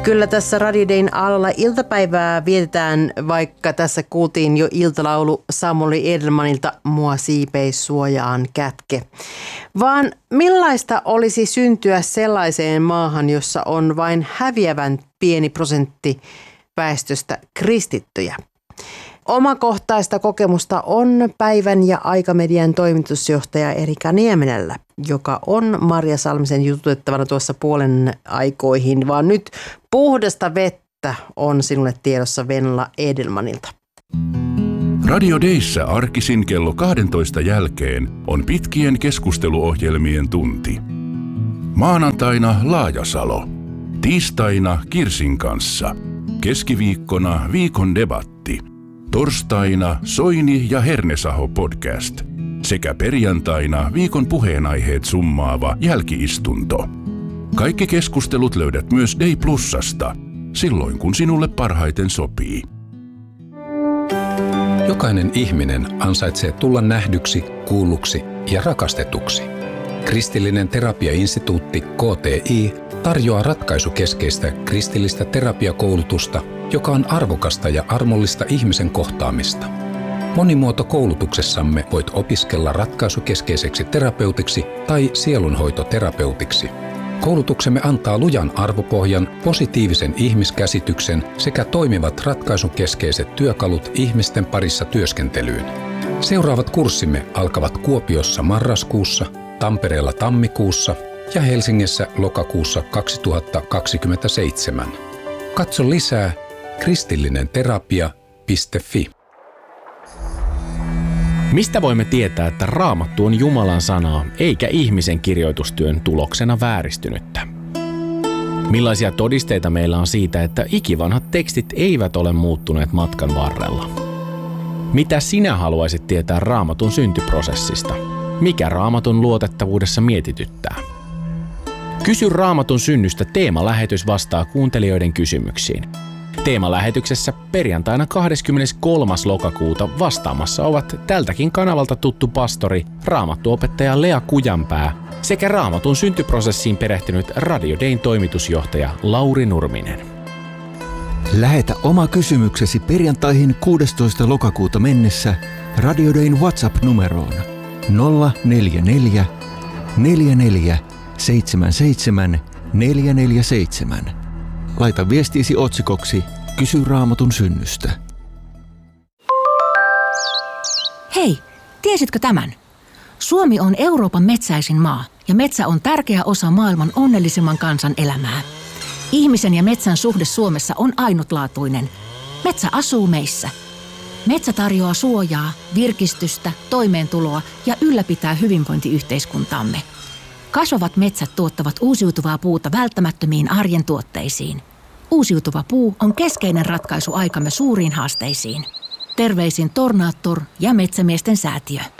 Kyllä tässä Radio Dayn alalla iltapäivää vietetään, vaikka tässä kuultiin jo iltalaulu Samuli Edelmanilta Mua siipeis suojaan kätke. Vaan millaista olisi syntyä sellaiseen maahan, jossa on vain häviävän pieni prosentti väestöstä kristittyjä? Omakohtaista kokemusta on Päivän ja Aikamedian toimitusjohtaja Erika Niemenellä, joka on Marja Salmisen jututettavana tuossa puolen aikoihin, vaan nyt puhdasta vettä on sinulle tiedossa Venla Edelmanilta. Radio Dayssä arkisin kello 12 jälkeen on pitkien keskusteluohjelmien tunti. Maanantaina Laajasalo, tiistaina Kirsin kanssa, keskiviikkona viikon debatti, torstaina Soini ja Hernesaho podcast sekä perjantaina viikon puheenaiheet summaava jälkiistunto. Kaikki keskustelut löydät myös Day Plusasta, silloin kun sinulle parhaiten sopii. Jokainen ihminen ansaitsee tulla nähdyksi, kuulluksi ja rakastetuksi. Kristillinen terapiainstituutti KTI tarjoaa ratkaisukeskeistä kristillistä terapiakoulutusta, joka on arvokasta ja armollista ihmisen kohtaamista. Monimuotokoulutuksessamme voit opiskella ratkaisukeskeiseksi terapeutiksi tai sielunhoitoterapeutiksi. Koulutuksemme antaa lujan arvopohjan, positiivisen ihmiskäsityksen sekä toimivat ratkaisukeskeiset työkalut ihmisten parissa työskentelyyn. Seuraavat kurssimme alkavat Kuopiossa marraskuussa, Tampereella tammikuussa ja Helsingissä lokakuussa 2027. Katso lisää kristillinenterapia.fi. Mistä voimme tietää, että Raamattu on Jumalan sanaa eikä ihmisen kirjoitustyön tuloksena vääristynyttä? Millaisia todisteita meillä on siitä, että ikivanhat tekstit eivät ole muuttuneet matkan varrella? Mitä sinä haluaisit tietää Raamatun syntyprosessista? Mikä Raamatun luotettavuudessa mietityttää? Kysy Raamatun synnystä -teemalähetys vastaa kuuntelijoiden kysymyksiin. Teemalähetyksessä perjantaina 23. lokakuuta vastaamassa ovat tältäkin kanavalta tuttu pastori, raamattuopettaja Lea Kujanpää sekä Raamatun syntyprosessiin perehtynyt Radio Dayn toimitusjohtaja Lauri Nurminen. Lähetä oma kysymyksesi perjantaihin 16. lokakuuta mennessä Radio Dayn WhatsApp-numeroon 044 44 77 447. Laita viestiisi otsikoksi Kysy Raamatun synnystä. Hei, tiesitkö tämän? Suomi on Euroopan metsäisin maa ja metsä on tärkeä osa maailman onnellisimman kansan elämää. Ihmisen ja metsän suhde Suomessa on ainutlaatuinen. Metsä asuu meissä. Metsä tarjoaa suojaa, virkistystä, toimeentuloa ja ylläpitää hyvinvointiyhteiskuntaamme. Kasvavat metsät tuottavat uusiutuvaa puuta välttämättömiin arjen tuotteisiin. Uusiutuva puu on keskeinen ratkaisu aikamme suuriin haasteisiin. Terveisin Tornaattor ja Metsämiesten säätiö.